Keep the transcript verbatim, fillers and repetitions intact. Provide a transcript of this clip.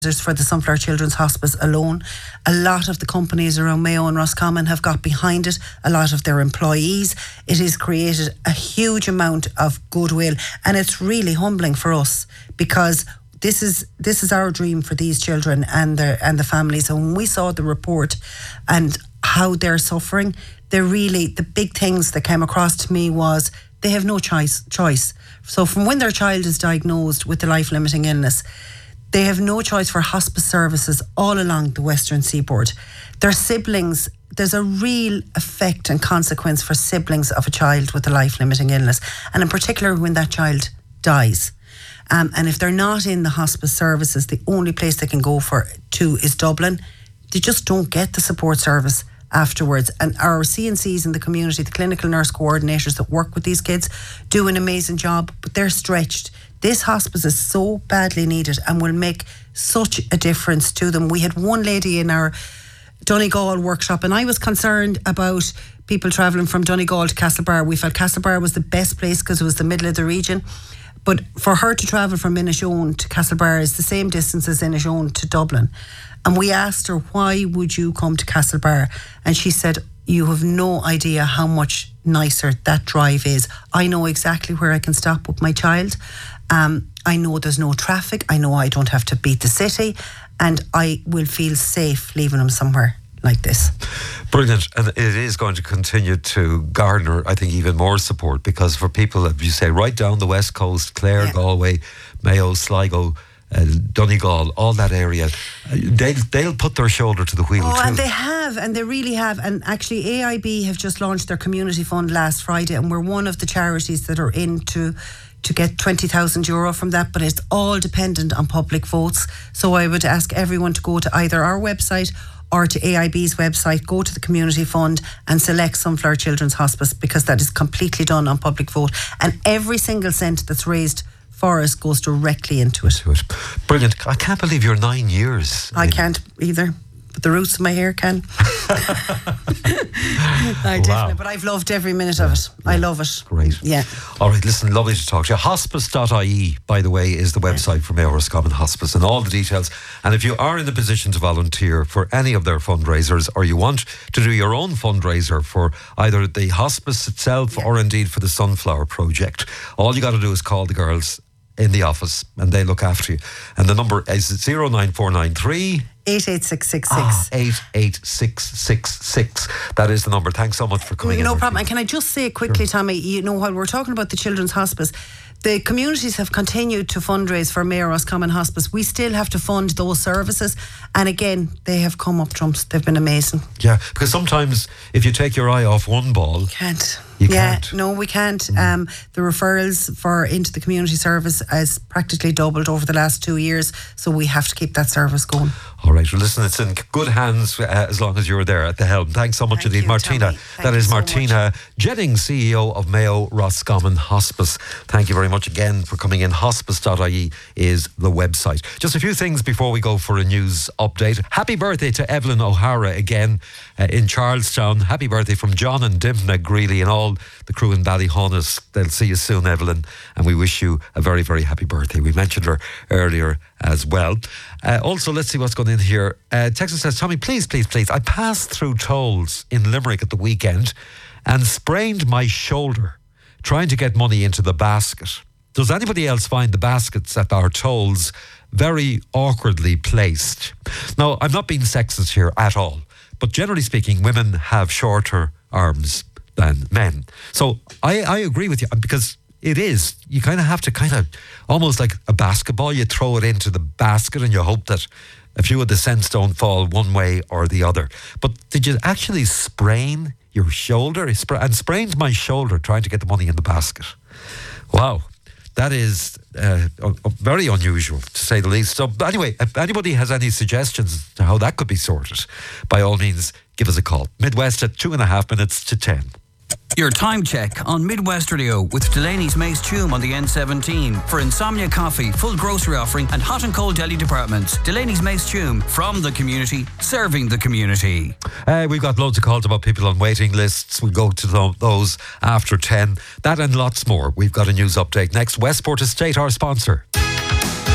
for the Sunflower Children's Hospice alone. A lot of the companies around Mayo and Roscommon have got behind it, a lot of their employees. It has created a huge amount of goodwill, and it's really humbling for us because this is this is our dream for these children and their and the families. And when we saw the report and how they're suffering, they're really, the big things that came across to me was they have no choice choice. So from when their child is diagnosed with the life-limiting illness, they have no choice for hospice services all along the Western Seaboard. Their siblings, there's a real effect and consequence for siblings of a child with a life-limiting illness, and in particular when that child dies. Um, and if they're not in the hospice services, the only place they can go for to is Dublin. They just don't get the support service afterwards. And our C N Cs in the community, the clinical nurse coordinators that work with these kids, do an amazing job, but they're stretched. This hospice is so badly needed and will make such a difference to them. We had one lady in our Donegal workshop, and I was concerned about people travelling from Donegal to Castlebar. We felt Castlebar was the best place because it was the middle of the region. But for her to travel from Inishowen to Castlebar is the same distance as Inishowen to Dublin. And we asked her, why would you come to Castlebar? And she said, you have no idea how much nicer that drive is. I know exactly where I can stop with my child. Um, I know there's no traffic. I know I don't have to beat the city, and I will feel safe leaving them somewhere like this. Brilliant. And it is going to continue to garner, I think, even more support, because for people, as you say, right down the west coast, Clare, yeah. Galway, Mayo, Sligo, Uh, Donegal, all that area, uh, they'll, they'll put their shoulder to the wheel oh, too. And they have, and they really have. And actually A I B have just launched their community fund last Friday, and we're one of the charities that are in to, to get twenty thousand euro from that, but it's all dependent on public votes. So I would ask everyone to go to either our website or to A I B's website, go to the community fund and select Sunflower Children's Hospice, because that is completely done on public vote, and every single cent that's raised for us goes directly into it. into it. Brilliant. I can't believe you're nine years. I can't either, but the roots of my hair can. I definitely, wow. But I've loved every minute yeah, of it. Yeah. I love it. Great. Yeah. All right, listen, lovely to talk to you. Hospice dot I E, by the way, is the website yeah. for Mayo Roscommon Hospice, and all the details. And if you are in the position to volunteer for any of their fundraisers, or you want to do your own fundraiser for either the hospice itself yeah. or indeed for the Sunflower Project, all you got to do is call the girls in the office and they look after you. And the number is zero nine four nine three eight eight six six six. Ah, eight eight six six six. That is the number. Thanks so much for coming no in. No problem. And can I just say quickly, sure. Tommy, you know, while we're talking about the Children's Hospice, the communities have continued to fundraise for Mayo Roscommon Hospice. We still have to fund those services. And again, they have come up trumps. They've been amazing. Yeah, because sometimes if you take your eye off one ball... Can't. You yeah, can't. no, we can't. Mm. Um, the referrals for into the community service has practically doubled over the last two years, so we have to keep that service going. All right, well, listen, it's in good hands uh, as long as you're there at the helm. Thanks so much Thank indeed, you, Martina. That is so Martina Jennings, C E O of Mayo Roscommon Hospice. Thank you very much again for coming in. Hospice dot I E is the website. Just a few things before we go for a news update. Happy birthday to Evelyn O'Hara again uh, in Charlestown. Happy birthday from John and Dimna Greeley and all the crew in Ballyhonus. They'll see you soon, Evelyn, and we wish you a very, very happy birthday. We mentioned her earlier as well. Uh, also, let's see what's going in here. Uh, Texas says, Tommy, please, please, please. I passed through tolls in Limerick at the weekend and sprained my shoulder trying to get money into the basket. Does anybody else find the baskets at our tolls very awkwardly placed? Now, I'm not being sexist here at all, but generally speaking, women have shorter arms than men. So I, I agree with you, because it is, you kind of have to kind of, almost like a basketball, you throw it into the basket and you hope that a few of the cents don't fall one way or the other. But did you actually sprain your shoulder? And sprained my shoulder trying to get the money in the basket. Wow. That is uh, very unusual, to say the least. So anyway, if anybody has any suggestions to how that could be sorted, by all means, give us a call. Midwest at two and a half minutes to ten. Your time check on Midwest Radio with Delaney's Mace Tume on the N seventeen for Insomnia Coffee, full grocery offering and hot and cold deli departments. Delaney's Mace Tume, from the community, serving the community. Uh, we've got loads of calls about people on waiting lists. We'll go to those after ten. That and lots more. We've got a news update next. Westport Estate, our sponsor.